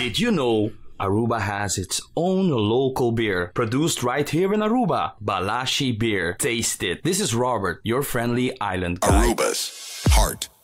Did you know Aruba has its own local beer produced right here in Aruba? Balashi Beer. Taste it. This is Robert, your friendly island guide. Aruba's heart